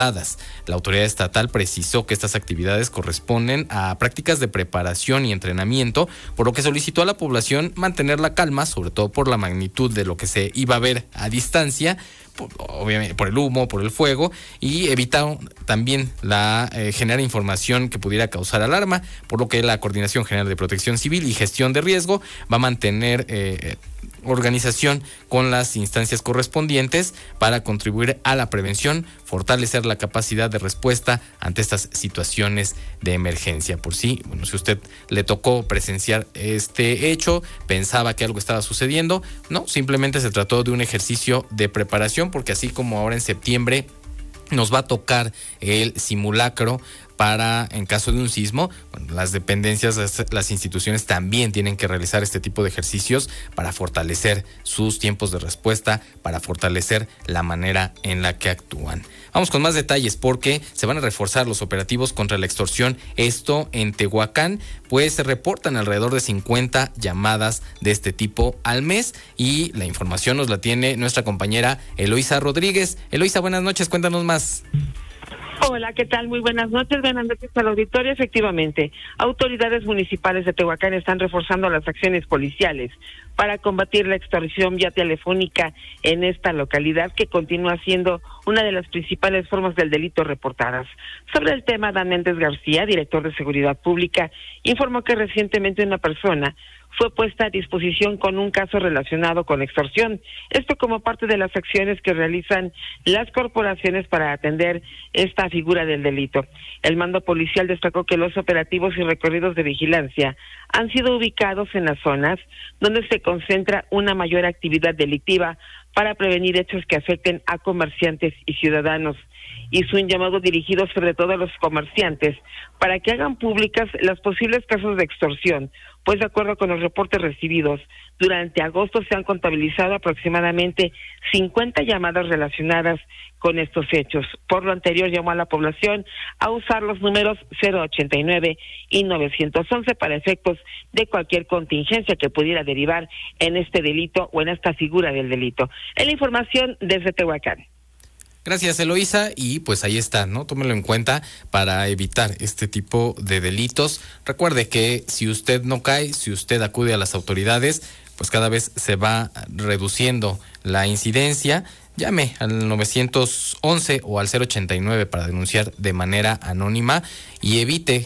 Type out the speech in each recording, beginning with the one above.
La autoridad estatal precisó que estas actividades corresponden a prácticas de preparación y entrenamiento, por lo que solicitó a la población mantener la calma, sobre todo por la magnitud de lo que se iba a ver a distancia, obviamente por el humo, por el fuego, y evitar también generar información que pudiera causar alarma, por lo que la Coordinación General de Protección Civil y Gestión de Riesgo va a mantener organización con las instancias correspondientes para contribuir a la prevención, fortalecer la capacidad de respuesta ante estas situaciones de emergencia. Por si usted le tocó presenciar este hecho, pensaba que algo estaba sucediendo, no, simplemente se trató de un ejercicio de preparación, porque así como ahora en septiembre nos va a tocar el simulacro para, en caso de un sismo, las dependencias, las instituciones también tienen que realizar este tipo de ejercicios para fortalecer sus tiempos de respuesta, para fortalecer la manera en la que actúan. Vamos con más detalles porque se van a reforzar los operativos contra la extorsión. Esto en Tehuacán, pues se reportan alrededor de 50 llamadas de este tipo al mes y la información nos la tiene nuestra compañera Eloisa Rodríguez. Eloisa, buenas noches, cuéntanos más. Hola, ¿qué tal? Muy buenas noches al auditorio. Efectivamente, autoridades municipales de Tehuacán están reforzando las acciones policiales para combatir la extorsión vía telefónica en esta localidad, que continúa siendo una de las principales formas del delito reportadas. Sobre el tema, Dan Méndez García, director de Seguridad Pública, informó que recientemente una persona fue puesta a disposición con un caso relacionado con extorsión. Esto como parte de las acciones que realizan las corporaciones para atender esta figura del delito. El mando policial destacó que los operativos y recorridos de vigilancia han sido ubicados en las zonas donde se concentra una mayor actividad delictiva para prevenir hechos que afecten a comerciantes y ciudadanos. Hizo un llamado dirigido sobre todo a los comerciantes para que hagan públicas los posibles casos de extorsión, pues de acuerdo con los reportes recibidos, durante agosto se han contabilizado aproximadamente 50 llamadas relacionadas con estos hechos. Por lo anterior, llamó a la población a usar los números 089 y 911 para efectos de cualquier contingencia que pudiera derivar en este delito o en esta figura del delito. Es la información desde Tehuacán. Gracias, Eloisa, y pues ahí está, ¿no? Tómelo en cuenta para evitar este tipo de delitos. Recuerde que si usted no cae, si usted acude a las autoridades, pues cada vez se va reduciendo la incidencia. Llame al 911 o al 089 para denunciar de manera anónima y evite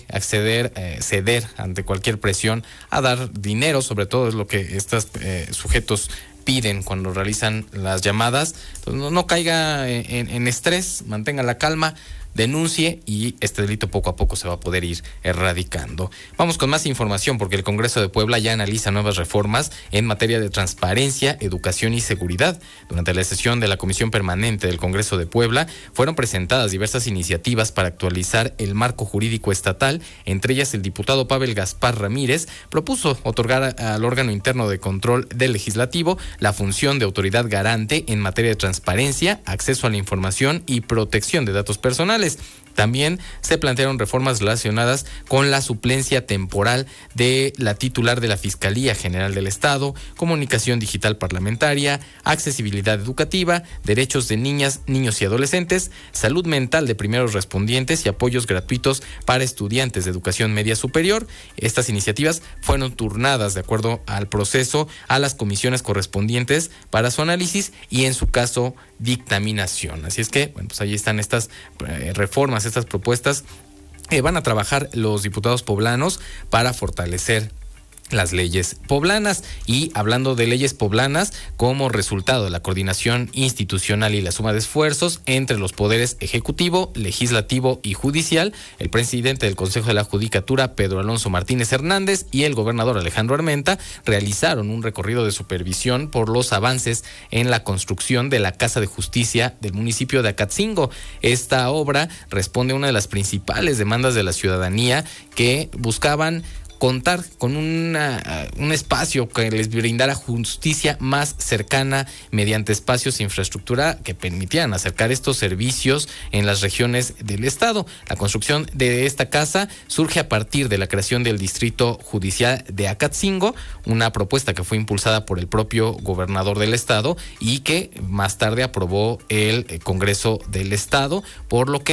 ceder ante cualquier presión a dar dinero, sobre todo es lo que estos sujetos piden cuando realizan las llamadas. Entonces, no caiga en estrés, mantenga la calma, denuncie y este delito poco a poco se va a poder ir erradicando. Vamos con más información porque el Congreso de Puebla ya analiza nuevas reformas en materia de transparencia, educación y seguridad. Durante la sesión de la Comisión Permanente del Congreso de Puebla fueron presentadas diversas iniciativas para actualizar el marco jurídico estatal. Entre ellas, el diputado Pavel Gaspar Ramírez propuso otorgar al órgano interno de control del legislativo la función de autoridad garante en materia de transparencia, acceso a la información y protección de datos personales. También se plantearon reformas relacionadas con la suplencia temporal de la titular de la Fiscalía General del Estado, comunicación digital parlamentaria, accesibilidad educativa, derechos de niñas, niños y adolescentes, salud mental de primeros respondientes y apoyos gratuitos para estudiantes de educación media superior. Estas iniciativas fueron turnadas de acuerdo al proceso a las comisiones correspondientes para su análisis y en su caso dictaminación. Así es que, pues ahí están estas reformas, estas propuestas van a trabajar los diputados poblanos para fortalecer las leyes poblanas. Y hablando de leyes poblanas, como resultado de la coordinación institucional y la suma de esfuerzos entre los poderes ejecutivo, legislativo y judicial, el presidente del Consejo de la Judicatura, Pedro Alonso Martínez Hernández, y el gobernador Alejandro Armenta realizaron un recorrido de supervisión por los avances en la construcción de la Casa de Justicia del municipio de Acatzingo. Esta obra responde a una de las principales demandas de la ciudadanía, que buscaban contar con un espacio que les brindara justicia más cercana mediante espacios e infraestructura que permitieran acercar estos servicios en las regiones del estado. La construcción de esta casa surge a partir de la creación del Distrito Judicial de Acatzingo, una propuesta que fue impulsada por el propio gobernador del estado y que más tarde aprobó el Congreso del Estado, por lo que